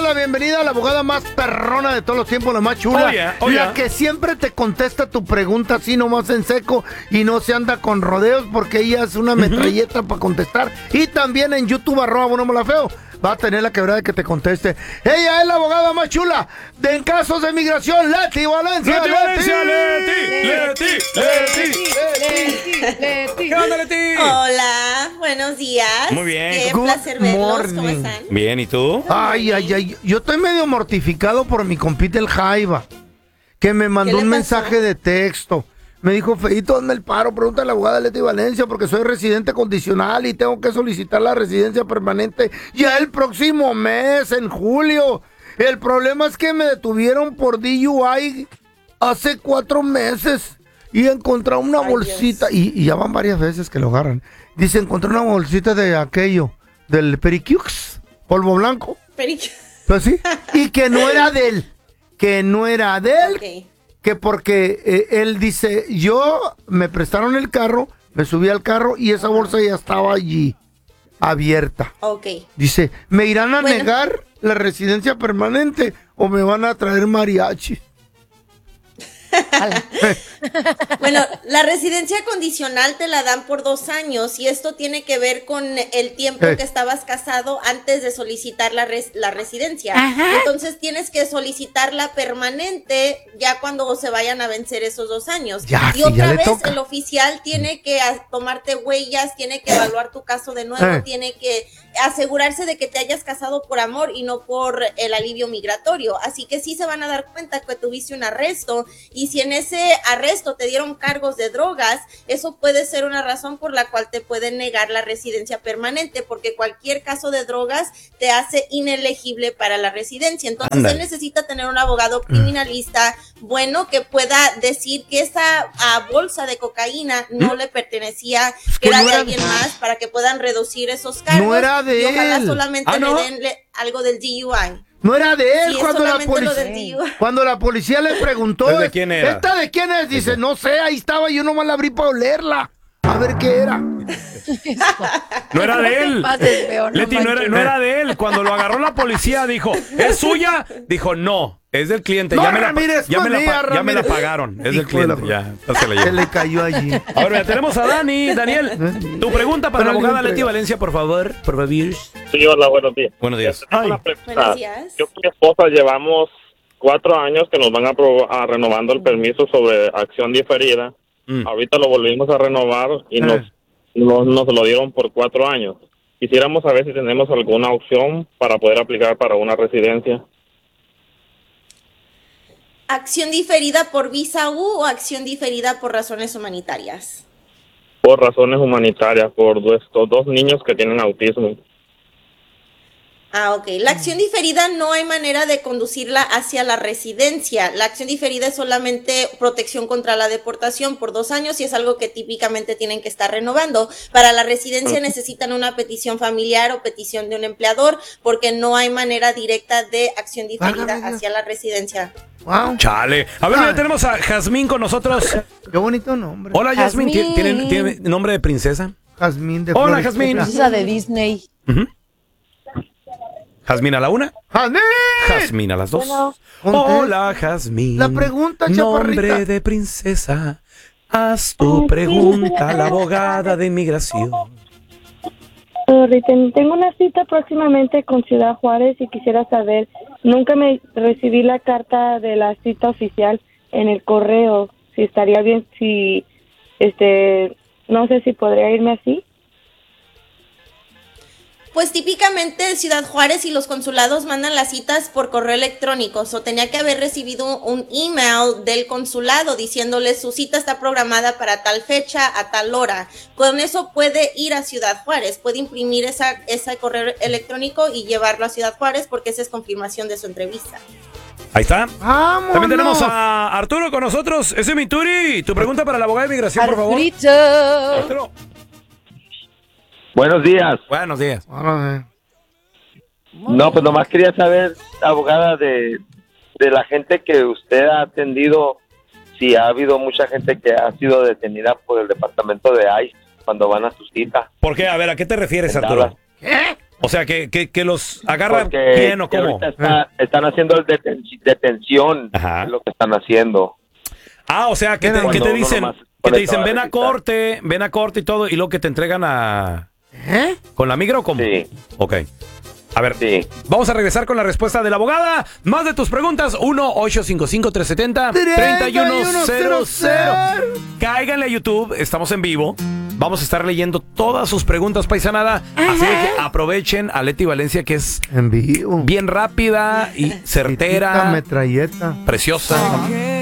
la bienvenida a la abogada más perrona de todos los tiempos, la más chula. La que siempre te contesta tu pregunta así nomás en seco y no se anda con rodeos porque ella es una metralleta para contestar. Y también en YouTube, @buenomolafeo. Va a tener la quebrada de que te conteste. Ella es la abogada más chula en casos de migración, Leti Valencia. ¿Qué onda, Leti? Hola, buenos días. Muy bien. Qué placer verlos. ¿Cómo están? Bien, ¿y tú? Ay. Yo estoy medio mortificado por mi compita el Jaiba, que me mandó un mensaje de texto. Me dijo, Feito, hazme el paro, pregúntale a la abogada Leti Valencia porque soy residente condicional y tengo que solicitar la residencia permanente ya el próximo mes, en julio. El problema es que me detuvieron por DUI hace 4 meses y encontré una bolsita, y ya van varias veces que lo agarran. Dice, encontré una bolsita de aquello, del Pericux, polvo blanco. Pues sí, y que no era de él, Okay. Que porque él dice, yo me prestaron el carro, me subí al carro y esa bolsa ya estaba allí, abierta. Ok. Dice, ¿me irán a negar la residencia permanente o me van a traer mariachi? Bueno, la residencia condicional te la dan por 2 años y esto tiene que ver con el tiempo que estabas casado antes de solicitar la residencia. Ajá. Entonces tienes que solicitarla permanente ya cuando se vayan a vencer esos 2 años. Y otra vez el oficial tiene que tomarte huellas, tiene que evaluar tu caso de nuevo, tiene que asegurarse de que te hayas casado por amor y no por el alivio migratorio. Así que sí se van a dar cuenta que tuviste un arresto. Y si en ese arresto te dieron cargos de drogas, eso puede ser una razón por la cual te pueden negar la residencia permanente, porque cualquier caso de drogas te hace inelegible para la residencia. Entonces él necesita tener un abogado criminalista bueno que pueda decir que esa bolsa de cocaína no le pertenecía, que era de alguien más, para que puedan reducir esos cargos. No era de él. Ojalá solamente le den algo del DUI. No era de él. Sí, cuando la policía le preguntó, ¿de quién era? ¿Esta de quién es? Dice, no sé, ahí estaba, yo nomás la abrí para olerla. A ver qué era. No era de él. Leti, no era de él. Cuando lo agarró la policía dijo, ¿es suya? Dijo, no, es del cliente. No, ya me la pagaron. Es del cliente. Se le cayó allí. A ver, tenemos a Daniel, tu pregunta para la abogada Leti Valencia, por favor. Sí, hola, buenos días. Buenos días. Buenos días. Yo y mi esposa llevamos 4 años que nos van a renovando el permiso sobre acción diferida. Ahorita lo volvimos a renovar y nos lo dieron por 4 años. Quisiéramos saber si tenemos alguna opción para poder aplicar para una residencia. ¿Acción diferida por visa U o acción diferida por razones humanitarias? Por razones humanitarias, por estos 2 niños que tienen autismo. Ok. La acción diferida no hay manera de conducirla hacia la residencia. La acción diferida es solamente protección contra la deportación por 2 años y es algo que típicamente tienen que estar renovando. Para la residencia necesitan una petición familiar o petición de un empleador porque no hay manera directa de acción diferida hacia la residencia. Wow. Chale. A ver, ya tenemos a Jazmín con nosotros. Qué bonito nombre. Hola, Jazmín. ¿Tiene nombre de princesa? Jazmín de Hola, Jazmín. Princesa de Disney. Jazmín a la 1. ¡Jazmín! Jazmín a las 2. Bueno. Hola, Jazmín. La pregunta, chaparrita. Nombre de princesa. Haz tu pregunta a la abogada de inmigración. Tengo una cita próximamente con Ciudad Juárez y quisiera saber, nunca me recibí la carta de la cita oficial en el correo, si estaría bien, no sé si podría irme así. Pues típicamente Ciudad Juárez y los consulados mandan las citas por correo electrónico, o tenía que haber recibido un email del consulado diciéndole su cita está programada para tal fecha, a tal hora. Con eso puede ir a Ciudad Juárez, puede imprimir ese correo electrónico y llevarlo a Ciudad Juárez porque esa es confirmación de su entrevista. Ahí está. ¡Vámonos! También tenemos a Arturo con nosotros. Ese es mi Turi. Tu pregunta para la abogada de inmigración, por favor. Arturo. Buenos días. Buenos días. No, pues nomás quería saber, abogada, de la gente que usted ha atendido, si ha habido mucha gente que ha sido detenida por el departamento de ICE cuando van a su cita. ¿Por qué? A ver, ¿a qué te refieres, Arturo? ¿Qué? O sea, que los agarra Porque bien o cómo. ahorita están haciendo detención, Ajá. es lo que están haciendo. O sea, que te Cuando dicen, uno nomás que te pone dicen toda ven la a lista. corte y todo, y luego que te entregan ¿con la migra o cómo? Sí. Ok. A ver, Sí. vamos a regresar con la respuesta de la abogada. Más de tus preguntas, 1-855-370-3100. Cáiganle a YouTube, estamos en vivo. Vamos a estar leyendo todas sus preguntas, paisanada. Así que aprovechen a Leti Valencia, que es En vivo. bien rápida y certera, Metralleta. preciosa.